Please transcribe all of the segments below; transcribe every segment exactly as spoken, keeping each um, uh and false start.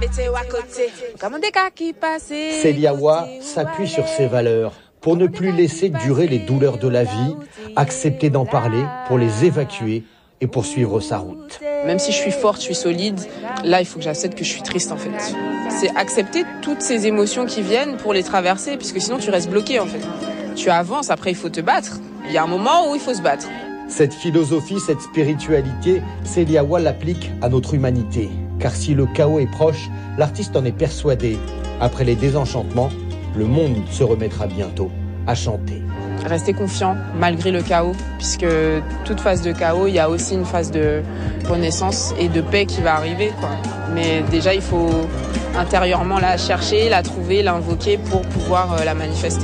Célia Wa s'appuie sur ses valeurs pour ne plus laisser durer les douleurs de la vie, accepter d'en parler pour les évacuer et poursuivre sa route. Même si je suis forte, je suis solide, là il faut que j'accepte que je suis triste en fait. C'est accepter toutes ces émotions qui viennent pour les traverser, puisque sinon tu restes bloqué en fait. Tu avances, après il faut te battre. Il y a un moment où il faut se battre. Cette philosophie, cette spiritualité, Célia Wa l'applique à notre humanité. Car si le chaos est proche, l'artiste en est persuadé. Après les désenchantements, le monde se remettra bientôt à chanter. Rester confiant malgré le chaos, puisque toute phase de chaos, il y a aussi une phase de renaissance et de paix qui va arriver, quoi. Mais déjà, il faut intérieurement la chercher, la trouver, l'invoquer pour pouvoir euh, la manifester.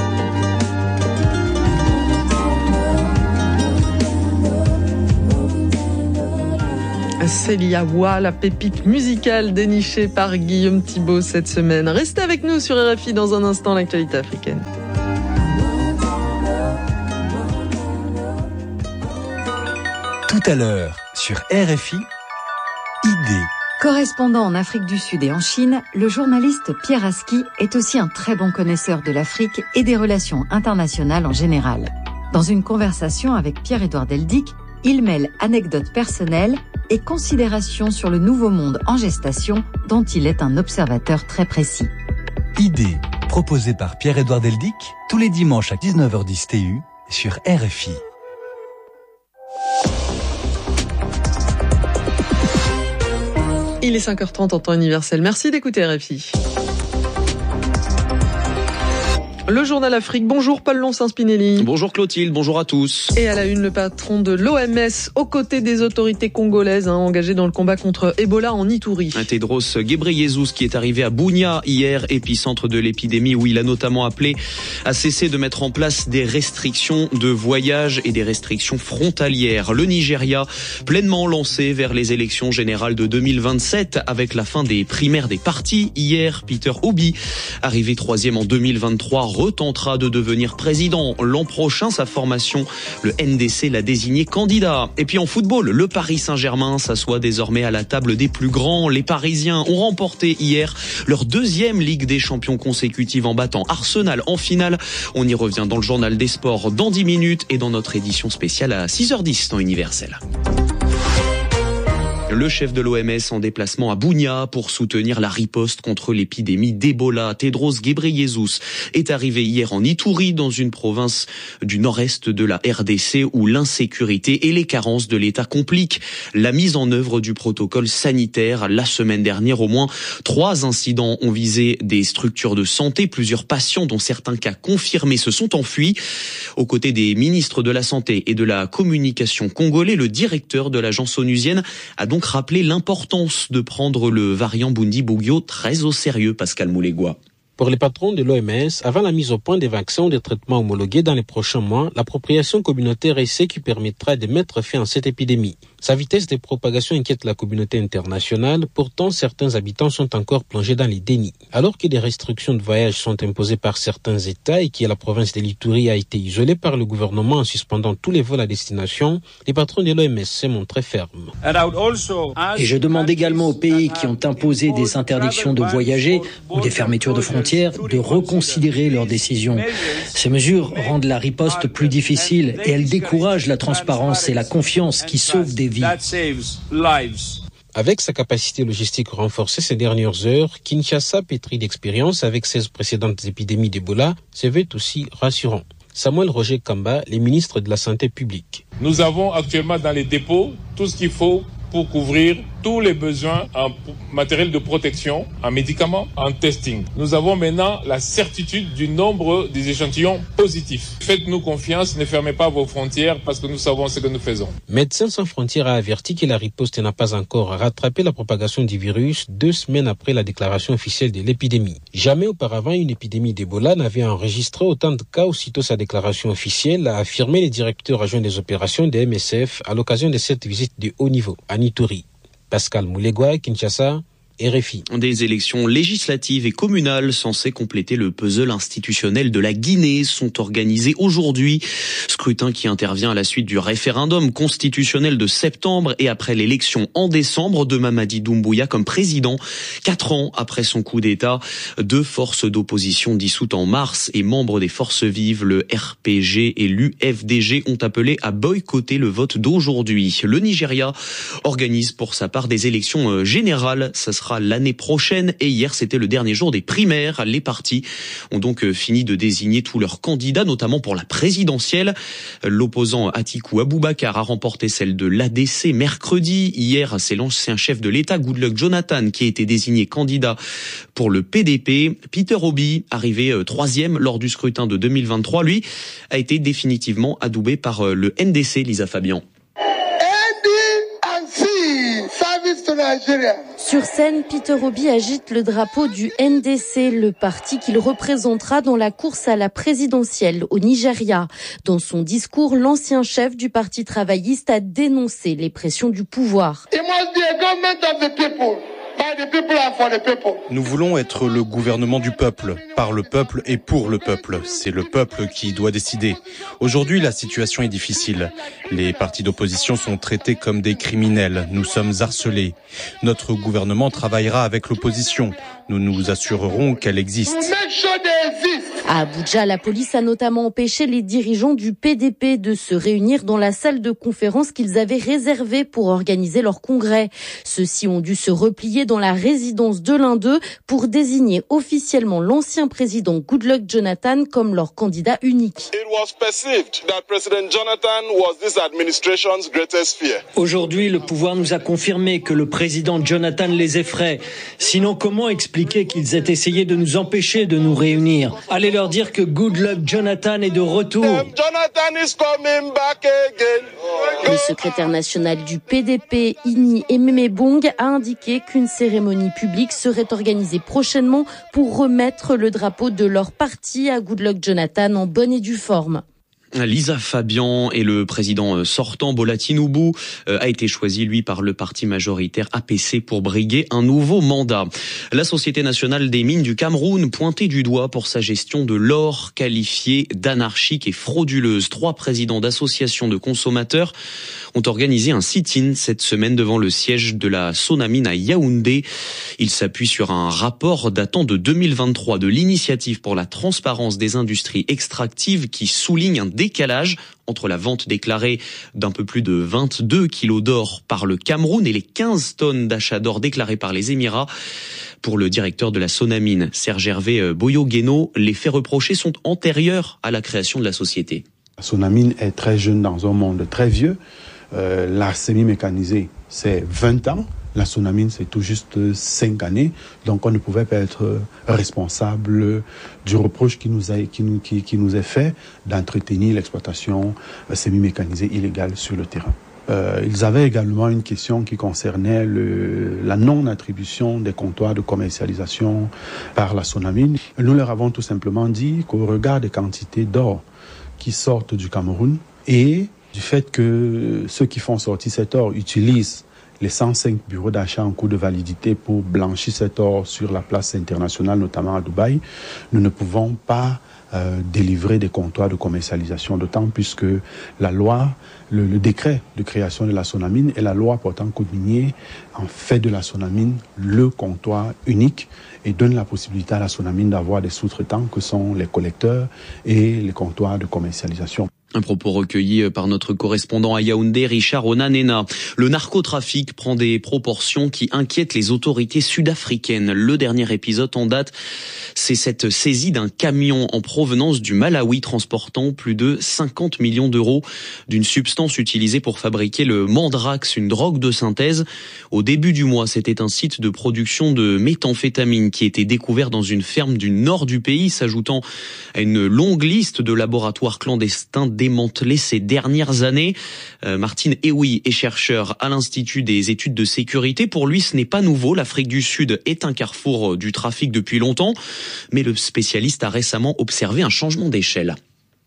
Célia Wa, la pépite musicale dénichée par Guillaume Thibault cette semaine. Restez avec nous sur R F I dans un instant, l'actualité africaine. Tout à l'heure, sur R F I, Idée. Correspondant en Afrique du Sud et en Chine, le journaliste Pierre Aski est aussi un très bon connaisseur de l'Afrique et des relations internationales en général. Dans une conversation avec Pierre-Édouard Deldic, il mêle anecdotes personnelles et considérations sur le nouveau monde en gestation dont il est un observateur très précis. Idée, proposée par Pierre-Édouard Deldic, tous les dimanches à dix-neuf heures dix T U sur R F I. Il est cinq heures trente en temps universel. Merci d'écouter R F I. Le journal Afrique. Bonjour Paul Lonsin-Spinelli. Bonjour Clotilde, bonjour à tous. Et à la une, le patron de l'O M S aux côtés des autorités congolaises hein, engagées dans le combat contre Ebola en Ituri. Tedros Ghebreyesus qui est arrivé à Bunia hier, épicentre de l'épidémie où il a notamment appelé à cesser de mettre en place des restrictions de voyage et des restrictions frontalières. Le Nigeria pleinement lancé vers les élections générales de deux mille vingt-sept avec la fin des primaires des partis. Hier, Peter Obi, arrivé troisième en deux mille vingt-trois, retentera de devenir président l'an prochain. Sa formation, le N D C, l'a désigné candidat. Et puis en football, le Paris Saint-Germain s'assoit désormais à la table des plus grands. Les Parisiens ont remporté hier leur deuxième Ligue des Champions consécutive en battant Arsenal en finale. On y revient dans le journal des sports dans dix minutes et dans notre édition spéciale à six heures dix temps universel. Le chef de l'O M S en déplacement à Bunia pour soutenir la riposte contre l'épidémie d'Ebola. Tedros Ghebreyesus est arrivé hier en Ituri, dans une province du nord-est de la R D C où l'insécurité et les carences de l'État compliquent la mise en œuvre du protocole sanitaire. La semaine dernière, au moins trois incidents ont visé des structures de santé. Plusieurs patients, dont certains cas confirmés, se sont enfuis. Aux côtés des ministres de la Santé et de la Communication congolais, le directeur de l'agence onusienne a donc rappeler l'importance de prendre le variant Bundibugyo très au sérieux, Pascal Moulégois. Pour les patrons de l'O M S, avant la mise au point des vaccins ou des traitements homologués dans les prochains mois, l'appropriation communautaire est ce qui permettra de mettre fin à cette épidémie. Sa vitesse de propagation inquiète la communauté internationale. Pourtant, certains habitants sont encore plongés dans les dénis. Alors que des restrictions de voyage sont imposées par certains États et que la province de l'Ituri a été isolée par le gouvernement en suspendant tous les vols à destination, les patrons de l'O M S se montrent fermes. Et je demande également aux pays qui ont imposé des interdictions de voyager ou des fermetures de frontières de reconsidérer leurs décisions. Ces mesures rendent la riposte plus difficile et elles découragent la transparence et la confiance qui sauvent des vies. Avec sa capacité logistique renforcée ces dernières heures, Kinshasa, pétri d'expérience avec seize précédentes épidémies d'Ebola, se veut aussi rassurant. Samuel Roger Kamba, le ministre de la Santé publique. Nous avons actuellement dans les dépôts tout ce qu'il faut pour couvrir tous les besoins en matériel de protection, en médicaments, en testing. Nous avons maintenant la certitude du nombre des échantillons positifs. Faites-nous confiance, ne fermez pas vos frontières parce que nous savons ce que nous faisons. Médecins sans frontières a averti que la riposte n'a pas encore rattrapé la propagation du virus deux semaines après la déclaration officielle de l'épidémie. Jamais auparavant une épidémie d'Ebola n'avait enregistré autant de cas aussitôt sa déclaration officielle, a affirmé le directeur adjoint des opérations de M S F à l'occasion de cette visite de haut niveau à Ituri. Pascal Moulégois, Kinshasa, R F I. Des élections législatives et communales censées compléter le puzzle institutionnel de la Guinée sont organisées aujourd'hui. Scrutin qui intervient à la suite du référendum constitutionnel de septembre et après l'élection en décembre de Mamadi Doumbouya comme président. Quatre ans après son coup d'État, deux forces d'opposition dissoutes en mars et membres des forces vives, le R P G et l'U F D G, ont appelé à boycotter le vote d'aujourd'hui. Le Nigeria organise pour sa part des élections générales. Ça sera l'année prochaine et hier c'était le dernier jour des primaires. Les partis ont donc fini de désigner tous leurs candidats, notamment pour la présidentielle. L'opposant Atiku Abubakar a remporté celle de l'A D C mercredi. Hier, c'est l'ancien chef de l'État Goodluck Jonathan qui a été désigné candidat pour le P D P. Peter Obi, arrivé troisième lors du scrutin de deux mille vingt-trois, lui a été définitivement adoubé par le N D C, Lisa Fabian. Sur scène, Peter Obi agite le drapeau du N D C, le parti qu'il représentera dans la course à la présidentielle au Nigeria. Dans son discours, l'ancien chef du parti travailliste a dénoncé les pressions du pouvoir. Nous voulons être le gouvernement du peuple, par le peuple et pour le peuple. C'est le peuple qui doit décider. Aujourd'hui, la situation est difficile. Les partis d'opposition sont traités comme des criminels. Nous sommes harcelés. Notre gouvernement travaillera avec l'opposition. Nous nous assurerons qu'elle existe. À Abuja, la police a notamment empêché les dirigeants du P D P de se réunir dans la salle de conférence qu'ils avaient réservée pour organiser leur congrès. Ceux-ci ont dû se replier dans la résidence de l'un d'eux pour désigner officiellement l'ancien président Goodluck Jonathan comme leur candidat unique. Aujourd'hui, le pouvoir nous a confirmé que le président Jonathan les effraie. Sinon, comment expliquer qu'ils aient essayé de nous empêcher de nous réunir? Allez leur dire que Goodluck Jonathan est de retour. Le secrétaire national du P D P, Inni Ememebong, a indiqué qu'une cérémonie publique serait organisée prochainement pour remettre le drapeau de leur parti à Goodluck Jonathan en bonne et due forme. Lisa Fabian et le président sortant Bola Tinubu a été choisi, lui, par le parti majoritaire A P C pour briguer un nouveau mandat. La Société nationale des mines du Cameroun, pointée du doigt pour sa gestion de l'or, qualifiée d'anarchique et frauduleuse. Trois présidents d'associations de consommateurs ont organisé un sit-in cette semaine devant le siège de la Sonamine à Yaoundé. Ils s'appuient sur un rapport datant de deux mille vingt-trois de l'Initiative pour la transparence des industries extractives qui souligne un décalage entre la vente déclarée d'un peu plus de vingt-deux kilos d'or par le Cameroun et les quinze tonnes d'achat d'or déclarées par les Émirats. Pour le directeur de la Sonamine, Serge Hervé Boyo-Guéno, les faits reprochés sont antérieurs à la création de la société. La Sonamine est très jeune dans un monde très vieux. Euh, la semi-mécanisée, c'est vingt ans. La Sonamine, c'est tout juste cinq années. Donc, on ne pouvait pas être responsable du reproche qui nous, a, qui nous, qui, qui nous est fait d'entretenir l'exploitation semi-mécanisée illégale sur le terrain. Euh, ils avaient également une question qui concernait le, la non-attribution des comptoirs de commercialisation par la Sonamine. Nous leur avons tout simplement dit qu'au regard des quantités d'or qui sortent du Cameroun et du fait que ceux qui font sortir cet or utilisent les cent cinq bureaux d'achat en cours de validité pour blanchir cet or sur la place internationale, notamment à Dubaï, nous ne pouvons pas euh, délivrer des comptoirs de commercialisation, d'autant puisque la loi, le, le décret de création de la Sonamine et la loi portant code minier en fait de la Sonamine le comptoir unique et donne la possibilité à la Sonamine d'avoir des sous-traitants que sont les collecteurs et les comptoirs de commercialisation. Un propos recueilli par notre correspondant à Yaoundé, Richard Onanena. Le narcotrafic prend des proportions qui inquiètent les autorités sud-africaines. Le dernier épisode en date, c'est cette saisie d'un camion en provenance du Malawi transportant plus de cinquante millions d'euros d'une substance utilisée pour fabriquer le mandrax, une drogue de synthèse. Au début du mois, c'était un site de production de méthamphétamine qui était découvert dans une ferme du nord du pays, s'ajoutant à une longue liste de laboratoires clandestins démantelés ces dernières années. Euh, Martine Ewi est chercheur à l'Institut des études de sécurité. Pour lui, ce n'est pas nouveau. L'Afrique du Sud est un carrefour du trafic depuis longtemps. Mais le spécialiste a récemment observé un changement d'échelle.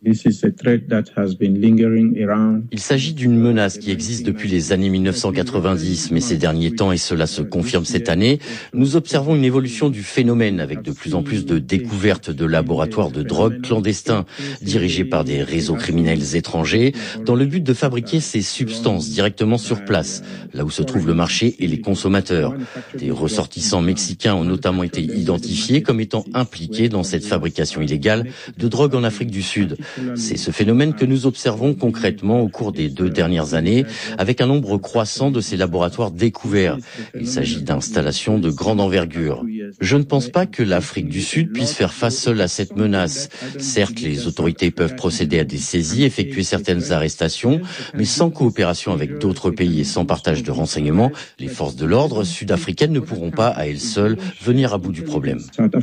Il s'agit d'une menace qui existe depuis les années mille neuf cent quatre-vingt-dix, mais ces derniers temps, et cela se confirme cette année, nous observons une évolution du phénomène avec de plus en plus de découvertes de laboratoires de drogue clandestins dirigés par des réseaux criminels étrangers dans le but de fabriquer ces substances directement sur place, là où se trouve le marché et les consommateurs. Des ressortissants mexicains ont notamment été identifiés comme étant impliqués dans cette fabrication illégale de drogue en Afrique du Sud. C'est ce phénomène que nous observons concrètement au cours des deux dernières années, avec un nombre croissant de ces laboratoires découverts. Il s'agit d'installations de grande envergure. Je ne pense pas que l'Afrique du Sud puisse faire face seule à cette menace. Certes, les autorités peuvent procéder à des saisies, effectuer certaines arrestations, mais sans coopération avec d'autres pays et sans partage de renseignements, les forces de l'ordre sud-africaines ne pourront pas, à elles seules, venir à bout du problème.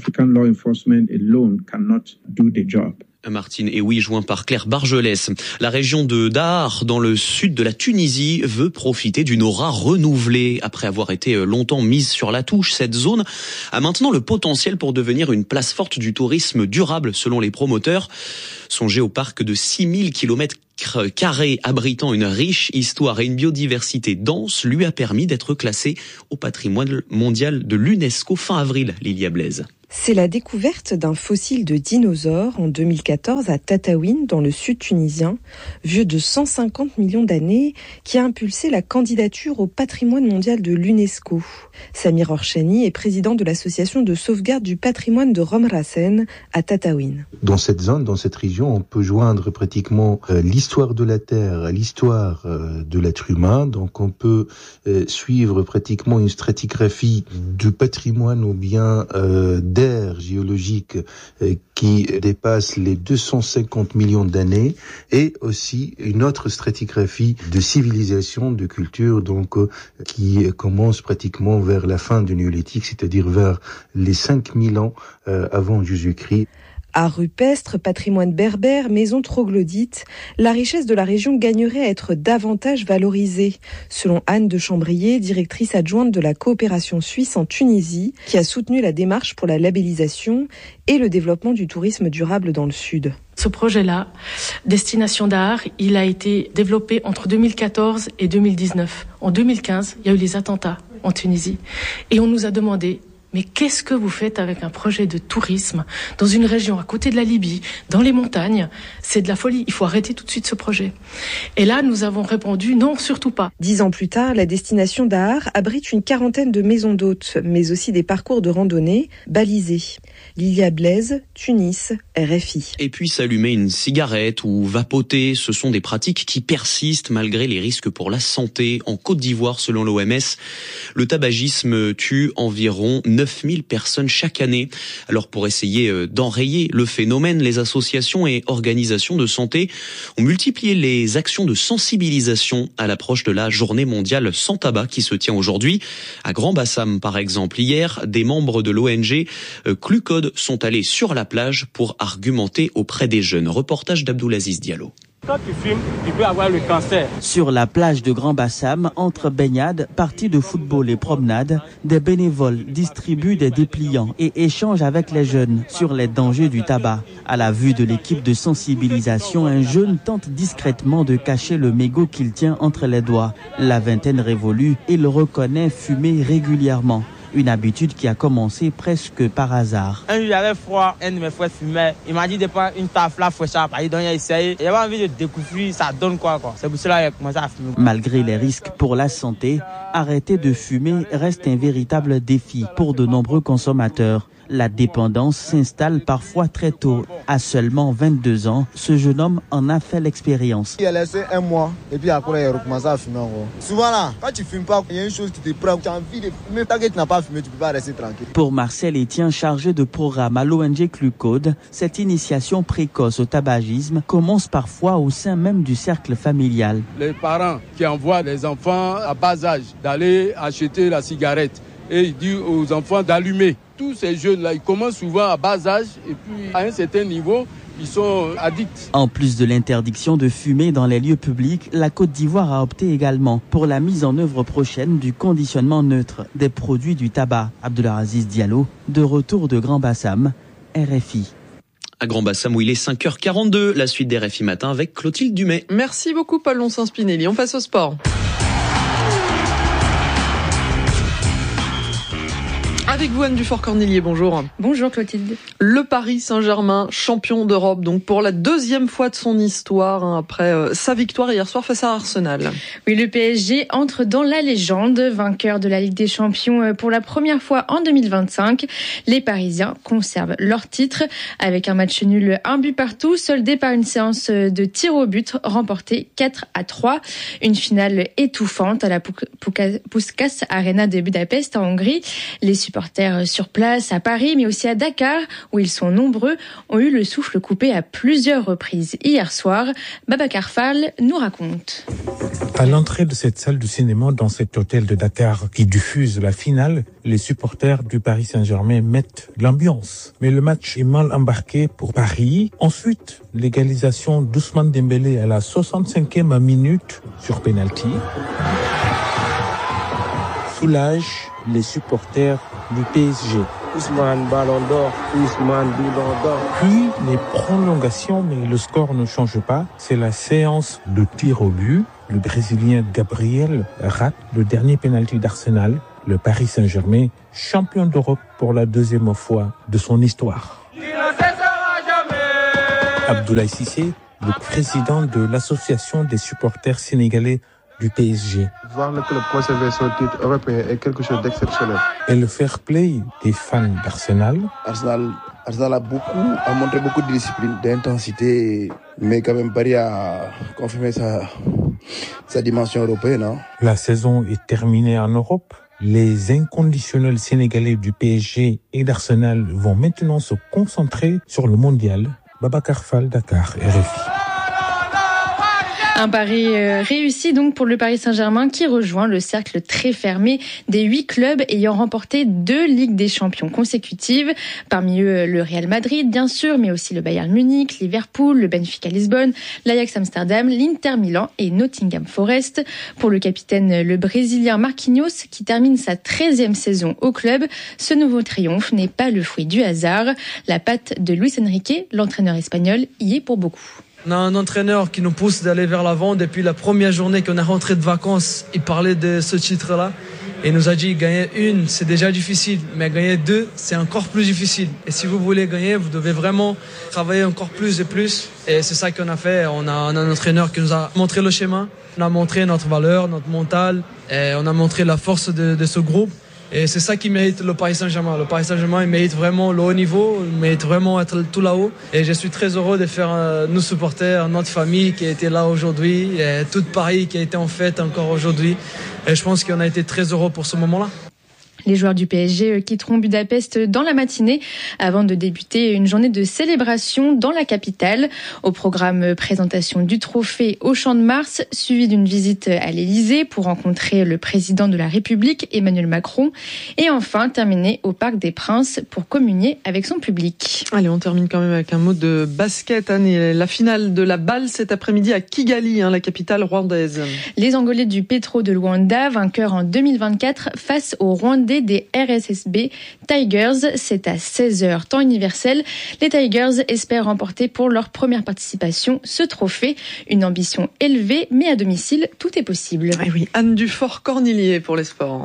Martine, et oui, joint par Claire Bargelès. La région de Daar, dans le sud de la Tunisie, veut profiter d'une aura renouvelée. Après avoir été longtemps mise sur la touche, cette zone a maintenant le potentiel pour devenir une place forte du tourisme durable, selon les promoteurs. Songez au parc de six mille kilomètres carrés abritant une riche histoire et une biodiversité dense lui a permis d'être classé au patrimoine mondial de l'UNESCO fin avril, Lilia Blaise. C'est la découverte d'un fossile de dinosaure en deux mille quatorze à Tataouine, dans le sud tunisien, vieux de cent cinquante millions d'années, qui a impulsé la candidature au patrimoine mondial de l'UNESCO. Samir Orchani est président de l'association de sauvegarde du patrimoine de Romrasen à Tataouine. Dans cette zone, dans cette région, on peut joindre pratiquement euh, l'histoire de la Terre à l'histoire euh, de l'être humain. Donc on peut euh, suivre pratiquement une stratigraphie du patrimoine ou bien euh, d'air géologique euh, qui dépasse les deux cent cinquante millions d'années, et aussi une autre stratigraphie de civilisation, de culture, donc euh, qui commence pratiquement vers la fin du néolithique, c'est-à-dire vers les cinq mille ans euh, avant Jésus-Christ. Art rupestre, patrimoine berbère, maisons troglodytes, la richesse de la région gagnerait à être davantage valorisée, selon Anne de Chambrier, directrice adjointe de la coopération suisse en Tunisie, qui a soutenu la démarche pour la labellisation et le développement du tourisme durable dans le Sud. Ce projet-là, Destination Daar, il a été développé entre deux mille quatorze et deux mille dix-neuf. En deux mille quinze, il y a eu les attentats en Tunisie. Et on nous a demandé, mais qu'est-ce que vous faites avec un projet de tourisme dans une région à côté de la Libye, dans les montagnes? C'est de la folie, il faut arrêter tout de suite ce projet. Et là, nous avons répondu non, surtout pas. Dix ans plus tard, la destination Daar abrite une quarantaine de maisons d'hôtes, mais aussi des parcours de randonnée balisés. Lilia Blaise, Tunis, R F I. Et puis s'allumer une cigarette ou vapoter, ce sont des pratiques qui persistent malgré les risques pour la santé. En Côte d'Ivoire, selon l'O M S, le tabagisme tue environ neuf mille personnes chaque année. Alors pour essayer d'enrayer le phénomène, les associations et organisations de santé ont multiplié les actions de sensibilisation à l'approche de la journée mondiale sans tabac qui se tient aujourd'hui à Grand-Bassam par exemple. Hier, des membres de l'O N G Clucode sont allés sur la plage pour argumenter auprès des jeunes. Reportage d'Abdoulaziz Diallo. Quand tu fumes, tu peux avoir le cancer. Sur la plage de Grand-Bassam, entre baignades, parties de football et promenades, des bénévoles distribuent des dépliants et échangent avec les jeunes sur les dangers du tabac. À la vue de l'équipe de sensibilisation, un jeune tente discrètement de cacher le mégot qu'il tient entre les doigts. La vingtaine révolue, il reconnaît fumer régulièrement. Une habitude qui a commencé presque par hasard. Un jour, j'avais froid, un de mes frères fumait. Il m'a dit de prendre une tafle là, fraîche, il donc il a essayé. J'avais envie de découvrir, ça donne quoi, quoi. C'est pour cela qu'il a commencé à fumer. Malgré les risques pour la santé, arrêter de fumer reste un véritable défi pour de nombreux consommateurs. La dépendance s'installe parfois très tôt. À seulement vingt-deux ans, ce jeune homme en a fait l'expérience. Il a laissé un mois et puis après il a recommencé à fumer encore. Souvent là, quand tu fumes pas, il y a une chose qui te prend, tu as envie de fumer. Tant que tu n'as pas fumé, tu peux pas rester tranquille. Pour Marcel Etienne, chargé de programme à l'O N G Clucode, cette initiation précoce au tabagisme commence parfois au sein même du cercle familial. Les parents qui envoient les enfants à bas âge d'aller acheter la cigarette et ils disent aux enfants d'allumer. Tous ces jeunes-là, ils commencent souvent à bas âge et puis à un certain niveau, ils sont addicts. En plus de l'interdiction de fumer dans les lieux publics, la Côte d'Ivoire a opté également pour la mise en œuvre prochaine du conditionnement neutre des produits du tabac. Abdoulaziz Diallo, de retour de Grand-Bassam, R F I. à Grand-Bassam où il est cinq heures quarante-deux. La suite des R F I Matin avec Clotilde Dumay. Merci beaucoup Paul Lonsin-Spinelli. On passe au sport. Avec vous, Anne Dufort-Cornillier, bonjour. Bonjour Clotilde. Le Paris Saint-Germain, champion d'Europe, donc pour la deuxième fois de son histoire, hein, après euh, sa victoire hier soir face à Arsenal. Oui, le P S G entre dans la légende, vainqueur de la Ligue des Champions pour la première fois en deux mille vingt-cinq. Les Parisiens conservent leur titre avec un match nul, un but partout, soldé par une séance de tir au but remportée quatre à trois. Une finale étouffante à la Puskás Arena de Budapest en Hongrie. Les supporters sur place à Paris, mais aussi à Dakar, où ils sont nombreux, ont eu le souffle coupé à plusieurs reprises hier soir. Babacar Fall nous raconte. À l'entrée de cette salle de cinéma dans cet hôtel de Dakar qui diffuse la finale, les supporters du Paris Saint-Germain mettent l'ambiance. Mais le match est mal embarqué pour Paris. Ensuite, l'égalisation d'Ousmane Dembélé à la soixante-cinquième minute sur penalty soulage les supporters du P S G. Ousmane Ballon d'Or, Ousmane Ballon d'Or. Puis les prolongations, mais le score ne change pas. C'est la séance de tir au but. Le Brésilien Gabriel rate le dernier penalty d'Arsenal. Le Paris Saint-Germain, champion d'Europe pour la deuxième fois de son histoire. Abdoulaye Cissé, le président de l'association des supporters sénégalais du P S G. Voir le club conserver son titre européen est quelque chose d'exceptionnel. Et le fair play des fans d'Arsenal. Arsenal, Arsenal a beaucoup, a montré beaucoup de discipline, d'intensité, mais quand même Paris a confirmé sa, sa dimension européenne. Hein. La saison est terminée en Europe. Les inconditionnels sénégalais du P S G et d'Arsenal vont maintenant se concentrer sur le mondial. Babacar Fall, Dakar, R F I. Un pari réussi donc pour le Paris Saint-Germain qui rejoint le cercle très fermé des huit clubs ayant remporté deux Ligues des Champions consécutives. Parmi eux, le Real Madrid, bien sûr, mais aussi le Bayern Munich, Liverpool, le Benfica Lisbonne, l'Ajax Amsterdam, l'Inter Milan et Nottingham Forest. Pour le capitaine, le Brésilien Marquinhos, qui termine sa treizième saison au club, ce nouveau triomphe n'est pas le fruit du hasard. La patte de Luis Enrique, l'entraîneur espagnol, y est pour beaucoup. On a un entraîneur qui nous pousse d'aller vers l'avant. Depuis la première journée qu'on est rentré de vacances, il parlait de ce titre-là. Et il nous a dit, gagner une, c'est déjà difficile. Mais gagner deux, c'est encore plus difficile. Et si vous voulez gagner, vous devez vraiment travailler encore plus et plus. Et c'est ça qu'on a fait. On a, on a un entraîneur qui nous a montré le schéma. On a montré notre valeur, notre mental. Et on a montré la force de, de ce groupe. Et c'est ça qui mérite le Paris Saint-Germain. Le Paris Saint-Germain, il mérite vraiment le haut niveau, il mérite vraiment être tout là-haut. Et je suis très heureux de faire euh, nos supporters, notre famille qui a été là aujourd'hui, et toute Paris qui a été en fête encore aujourd'hui. Et je pense qu'on a été très heureux pour ce moment-là. Les joueurs du P S G quitteront Budapest dans la matinée avant de débuter une journée de célébration dans la capitale. Au programme, présentation du trophée au Champ de Mars, suivi d'une visite à l'Élysée pour rencontrer le président de la République, Emmanuel Macron. Et enfin, terminer au Parc des Princes pour communier avec son public. Allez, on termine quand même avec un mot de basket, Anne. Et la finale de la balle cet après-midi à Kigali, hein, la capitale rwandaise. Les Angolais du Petro de Luanda, vainqueurs en deux mille vingt-quatre face aux Rwandais des R S S B Tigers. C'est à seize heures, temps universel. Les Tigers espèrent remporter pour leur première participation ce trophée. Une ambition élevée, mais à domicile, tout est possible. Ah oui, Anne Dufort-Cornillier pour les sports.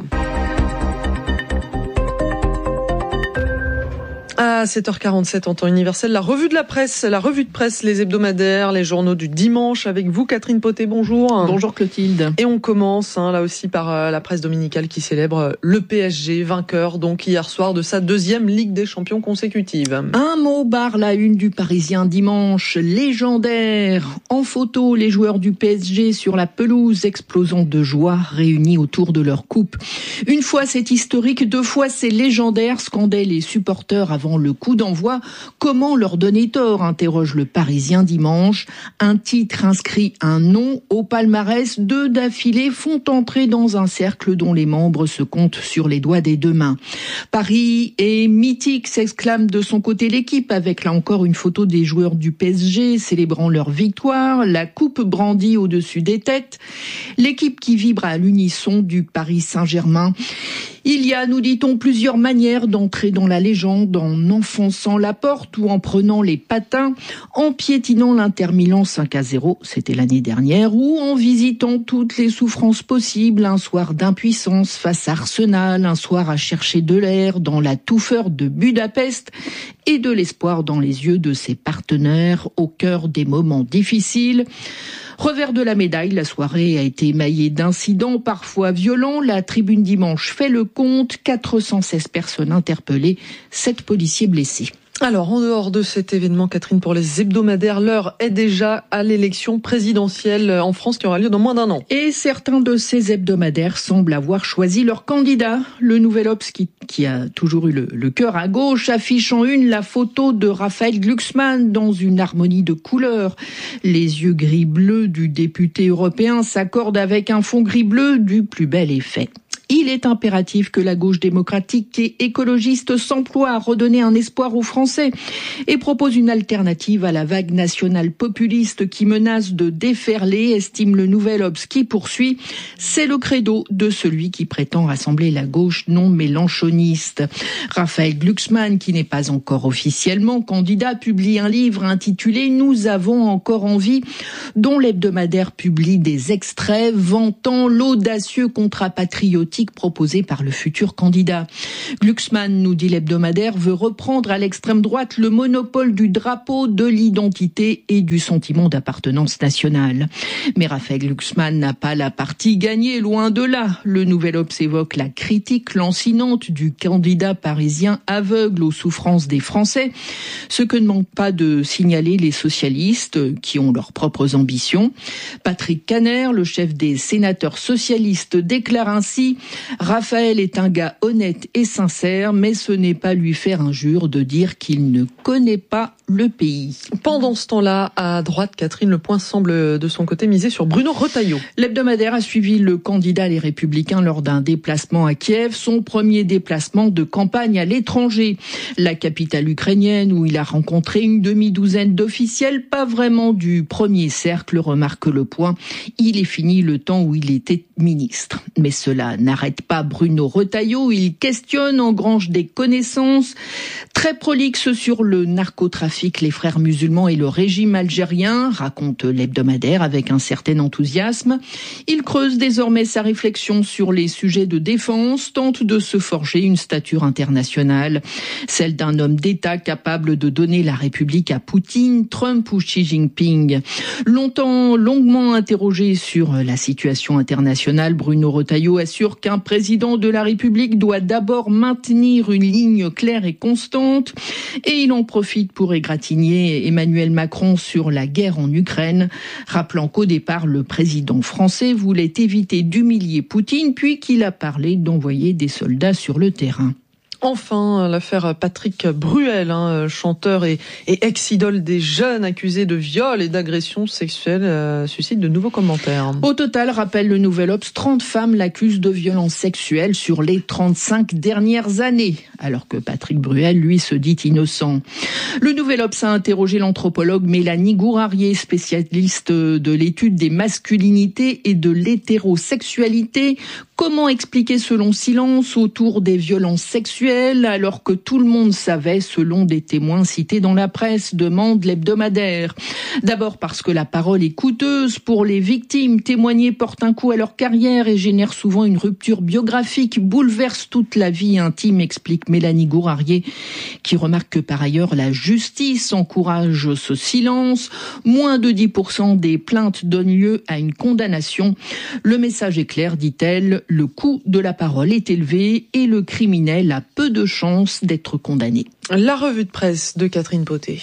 À sept heures quarante-sept en temps universel, la revue de la presse, la revue de presse, les hebdomadaires, les journaux du dimanche avec vous, Catherine Poté, bonjour. Bonjour Clotilde. Et on commence hein, là aussi par euh, la presse dominicale qui célèbre le P S G, vainqueur donc hier soir de sa deuxième Ligue des Champions consécutive. Un mot barre la une du Parisien dimanche, légendaire. En photo, les joueurs du P S G sur la pelouse explosant de joie, réunis autour de leur coupe. Une fois c'est historique, deux fois c'est légendaire, scandaient les supporters avant le coup d'envoi. Comment leur donner tort, interroge le Parisien dimanche. Un titre inscrit un nom au palmarès, deux d'affilée font entrer dans un cercle dont les membres se comptent sur les doigts des deux mains. Paris est mythique, s'exclame de son côté l'équipe, avec là encore une photo des joueurs du P S G célébrant leur victoire, la coupe brandie au-dessus des têtes. L'équipe qui vibre à l'unisson du Paris Saint-Germain. Il y a, nous dit-on, plusieurs manières d'entrer dans la légende en enfonçant la porte ou en prenant les patins, en piétinant l'Inter Milan cinq à zéro, c'était l'année dernière, ou en visitant toutes les souffrances possibles, un soir d'impuissance face à Arsenal, un soir à chercher de l'air dans la touffeur de Budapest et de l'espoir dans les yeux de ses partenaires au cœur des moments difficiles. Revers de la médaille, la soirée a été émaillée d'incidents parfois violents. La tribune dimanche fait le compte, quatre cent seize personnes interpellées, sept policiers blessés. Alors, en dehors de cet événement, Catherine, pour les hebdomadaires, l'heure est déjà à l'élection présidentielle en France qui aura lieu dans moins d'un an. Et certains de ces hebdomadaires semblent avoir choisi leur candidat. Le Nouvel Obs, qui, qui a toujours eu le, le cœur à gauche, affiche en une la photo de Raphaël Glucksmann dans une harmonie de couleurs. Les yeux gris-bleu du député européen s'accordent avec un fond gris-bleu du plus bel effet. Il est impératif que la gauche démocratique et écologiste s'emploie à redonner un espoir aux Français et propose une alternative à la vague nationale populiste qui menace de déferler, estime le Nouvel Obs qui poursuit. C'est le credo de celui qui prétend rassembler la gauche non mélenchoniste. Raphaël Glucksmann, qui n'est pas encore officiellement candidat, publie un livre intitulé « Nous avons encore envie », dont l'hebdomadaire publie des extraits vantant l'audacieux contrat patriotique proposé par le futur candidat. Glucksmann, nous dit l'hebdomadaire, veut reprendre à l'extrême droite le monopole du drapeau, de l'identité et du sentiment d'appartenance nationale. Mais Raphaël Glucksmann n'a pas la partie gagnée, loin de là. Le Nouvel Obs évoque la critique lancinante du candidat parisien aveugle aux souffrances des Français, ce que ne manquent pas de signaler les socialistes qui ont leurs propres ambitions. Patrick Kanner, le chef des sénateurs socialistes, déclare ainsi: Raphaël est un gars honnête et sincère, mais ce n'est pas lui faire injure de dire qu'il ne connaît pas le pays. Pendant ce temps-là, à droite, Catherine, le point semble de son côté miser sur Bruno Retailleau. L'hebdomadaire a suivi le candidat Les Républicains lors d'un déplacement à Kiev, son premier déplacement de campagne à l'étranger. La capitale ukrainienne où il a rencontré une demi-douzaine d'officiels, pas vraiment du premier cercle, remarque Le Point. Il est fini le temps où il était ministre. Mais cela n'arrête pas Bruno Retailleau, il questionne, engrange des connaissances très prolixes sur le narcotrafic, les frères musulmans et le régime algérien, raconte l'hebdomadaire avec un certain enthousiasme. Il creuse désormais sa réflexion sur les sujets de défense, tente de se forger une stature internationale, celle d'un homme d'État capable de donner la République à Poutine, Trump ou Xi Jinping. Longtemps, longuement interrogé sur la situation internationale, Bruno Retailleau assure qu'un président de la République doit d'abord maintenir une ligne claire et constante, et il en profite pour égratigner Emmanuel Macron sur la guerre en Ukraine, rappelant qu'au départ, le président français voulait éviter d'humilier Poutine, puis qu'il a parlé d'envoyer des soldats sur le terrain. Enfin, l'affaire Patrick Bruel, hein, chanteur et, et ex-idole des jeunes accusé de viol et d'agression sexuelle, euh, suscite de nouveaux commentaires. Au total, rappelle le Nouvel Obs, trente femmes l'accusent de violences sexuelles sur les trente-cinq dernières années, alors que Patrick Bruel, lui, se dit innocent. Le Nouvel Obs a interrogé l'anthropologue Mélanie Gourarier, spécialiste de l'étude des masculinités et de l'hétérosexualité. Comment expliquer ce long silence autour des violences sexuelles alors que tout le monde savait, selon des témoins cités dans la presse, demande l'hebdomadaire. D'abord parce que la parole est coûteuse pour les victimes. Témoigner porte un coup à leur carrière et génère souvent une rupture biographique, bouleverse toute la vie intime, explique Mélanie Gourarier, qui remarque que par ailleurs la justice encourage ce silence. Moins de dix pour cent des plaintes donnent lieu à une condamnation. Le message est clair, dit-elle. Le coût de la parole est élevé et le criminel a peu de chances d'être condamné. La revue de presse de Catherine Poté.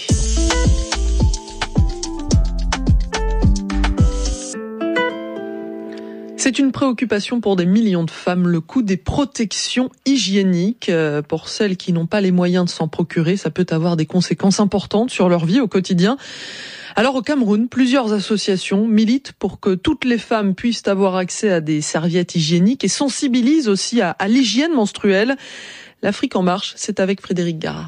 C'est une préoccupation pour des millions de femmes, le coût des protections hygiéniques. Pour celles qui n'ont pas les moyens de s'en procurer, ça peut avoir des conséquences importantes sur leur vie au quotidien. Alors au Cameroun, plusieurs associations militent pour que toutes les femmes puissent avoir accès à des serviettes hygiéniques et sensibilisent aussi à, à l'hygiène menstruelle. L'Afrique en marche, c'est avec Frédéric Gara.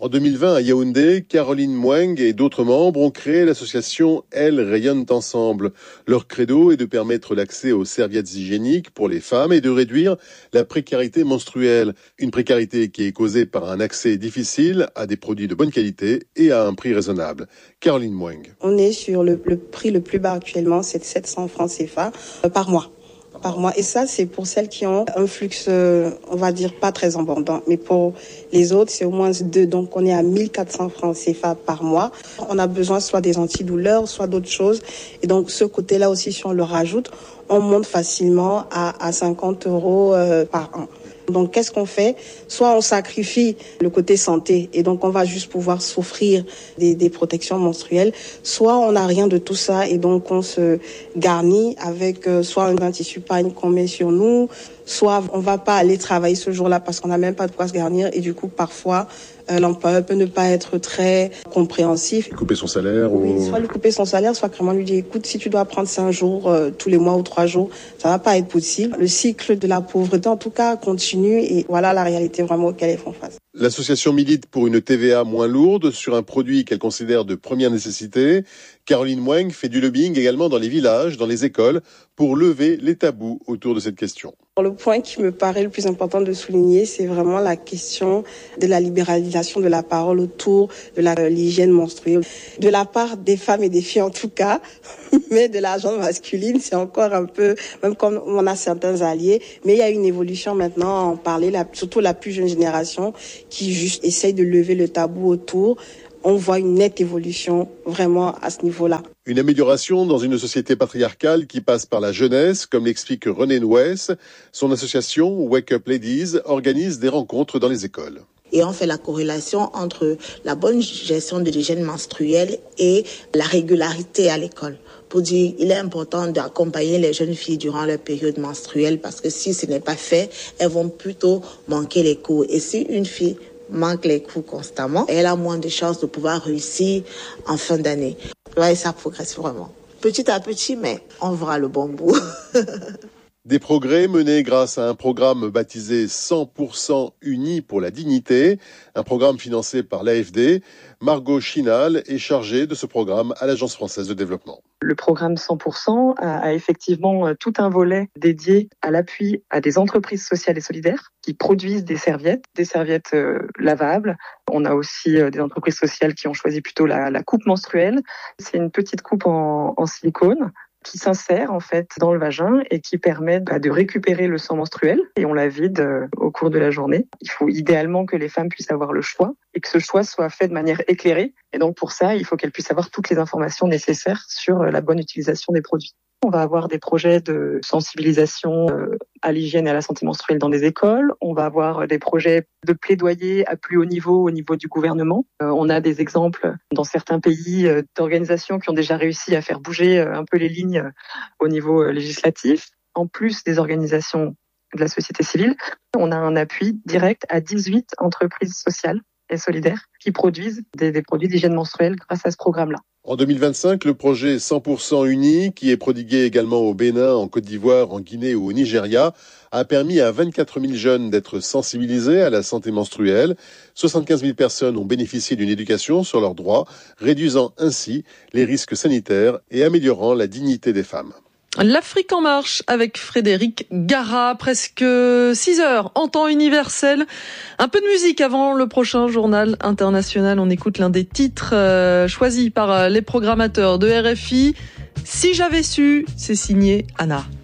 En deux mille vingt, à Yaoundé, Caroline Mweng et d'autres membres ont créé l'association Elles rayonnent ensemble. Leur credo est de permettre l'accès aux serviettes hygiéniques pour les femmes et de réduire la précarité menstruelle. Une précarité qui est causée par un accès difficile à des produits de bonne qualité et à un prix raisonnable. Caroline Mweng. On est sur le, le prix le plus bas actuellement, c'est sept cents francs C F A euh, par mois. par mois. Et ça, c'est pour celles qui ont un flux, euh, on va dire, pas très abondant. Mais pour les autres, c'est au moins deux. Donc, on est à mille quatre cents francs C F A par mois. On a besoin soit des antidouleurs, soit d'autres choses. Et donc, ce côté-là aussi, si on le rajoute, on monte facilement à, à cinquante euros euh, par an. Donc, qu'est-ce qu'on fait? Soit on sacrifie le côté santé et donc on va juste pouvoir s'offrir des, des protections menstruelles, soit on n'a rien de tout ça et donc on se garnit avec euh, soit un tissu pagne qu'on met sur nous, soit on va pas aller travailler ce jour-là parce qu'on n'a même pas de quoi se garnir et du coup, parfois, euh, l'employeur peut ne pas être très compréhensif. Couper son salaire oui, ou... soit lui couper son salaire, soit carrément lui dire, écoute, si tu dois prendre cinq jours euh, tous les mois ou trois jours, ça va pas être possible. Le cycle de la pauvreté, en tout cas, continue et voilà la réalité vraiment auquel ils font face. L'association milite pour une T V A moins lourde sur un produit qu'elle considère de première nécessité. Caroline Mweng fait du lobbying également dans les villages, dans les écoles, pour lever les tabous autour de cette question. Le point qui me paraît le plus important de souligner, c'est vraiment la question de la libéralisation de la parole autour de la, de l'hygiène menstruelle. De la part des femmes et des filles en tout cas, mais de la gente masculine, c'est encore un peu, même comme on a certains alliés, mais il y a une évolution maintenant à en parler, la, surtout la plus jeune génération qui juste essaye de lever le tabou autour. On voit une nette évolution vraiment à ce niveau-là. Une amélioration dans une société patriarcale qui passe par la jeunesse, comme l'explique René Nouès. Son association Wake Up Ladies organise des rencontres dans les écoles. Et on fait la corrélation entre la bonne gestion de l'hygiène menstruelle et la régularité à l'école. Pour dire, il est important d'accompagner les jeunes filles durant leur période menstruelle parce que si ce n'est pas fait, elles vont plutôt manquer les cours. Et si une fille manque les cours constamment, elle a moins de chances de pouvoir réussir en fin d'année. Ouais, ça progresse vraiment. Petit à petit, mais on verra le bon bout. Des progrès menés grâce à un programme baptisé cent pour cent Unis pour la dignité, un programme financé par l'A F D. Margot Chinal est chargée de ce programme à l'Agence française de développement. Le programme cent pour cent a, a effectivement tout un volet dédié à l'appui à des entreprises sociales et solidaires qui produisent des serviettes, des serviettes euh, lavables. On a aussi euh, des entreprises sociales qui ont choisi plutôt la, la coupe menstruelle. C'est une petite coupe en, en silicone qui s'insère en fait dans le vagin et qui permet bah, de récupérer le sang menstruel et on la vide euh, au cours de la journée. Il faut idéalement que les femmes puissent avoir le choix et que ce choix soit fait de manière éclairée. Et donc pour ça, il faut qu'elles puissent avoir toutes les informations nécessaires sur euh, la bonne utilisation des produits. On va avoir des projets de sensibilisation euh, à l'hygiène et à la santé menstruelle dans des écoles. On va avoir des projets de plaidoyer à plus haut niveau, au niveau du gouvernement. Euh, on a des exemples dans certains pays euh, d'organisations qui ont déjà réussi à faire bouger euh, un peu les lignes euh, au niveau euh, législatif. En plus des organisations de la société civile, on a un appui direct à dix-huit entreprises sociales et solidaires qui produisent des, des produits d'hygiène menstruelle grâce à ce programme-là. En deux mille vingt-cinq, le projet cent pour cent Uni, qui est prodigué également au Bénin, en Côte d'Ivoire, en Guinée ou au Nigeria, a permis à vingt-quatre mille jeunes d'être sensibilisés à la santé menstruelle. soixante-quinze mille personnes ont bénéficié d'une éducation sur leurs droits, réduisant ainsi les risques sanitaires et améliorant la dignité des femmes. L'Afrique en marche avec Frédéric Gara, presque six heures en temps universel. Un peu de musique avant le prochain journal international. On écoute l'un des titres euh, choisis par les programmateurs de R F I. Si j'avais su, c'est signé Anna.